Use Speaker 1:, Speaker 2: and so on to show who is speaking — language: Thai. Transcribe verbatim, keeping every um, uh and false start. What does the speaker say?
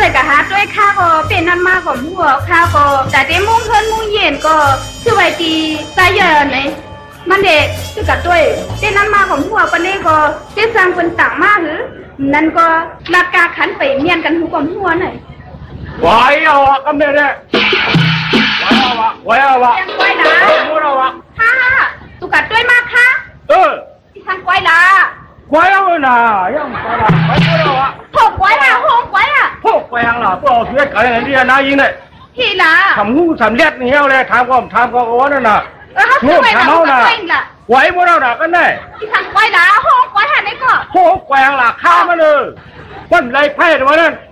Speaker 1: เลยกะหาด้วยข้าก็เป็นนั่นมากกว่าหัวข้าก็แต่เดมุ่งเพิ่นมุ่งเย็นก็คือไว้ตีตายเยอะไหนมันเด็กคือกับด้วยเป็นนั่นมากกว่าหัวปนนี้ก็เจ๊สร้างคนต่างมากหรือนั่นก็นักกาขันไปเมียนกันหูกับหัวหน่อย
Speaker 2: ไหวเอาอะก็ไม่ได้ไหวเอาอะไหวเอาอะ
Speaker 1: ยังไหวนะ
Speaker 2: พูดเอาอะ
Speaker 1: ค่ะตุกัดด้วยมากค่ะ
Speaker 2: เออ
Speaker 1: ที่ทางไหวละ
Speaker 2: ไหวเอาน่ะยังไหวละไหวพูดเอาอะ
Speaker 1: หกไหวละหกไหวละ
Speaker 2: หกไหวยังล่ะพวกเราเสียกันอย่างนี้นะยิงเลย
Speaker 1: ที่ละ
Speaker 2: ทำหูทำเล็ดนี่เอาเลยทำก็ทำก็โอ้นั่นน่ะ
Speaker 1: เออเขาไหวละเขาไหวละ
Speaker 2: ไหวพูดเอาน่ะกันแน่
Speaker 1: ที่ทางไหวละหกไหวหันได้ก็
Speaker 2: หกไหวยังล่ะข้ามาเลยวันไรไพ่ตัวนั้น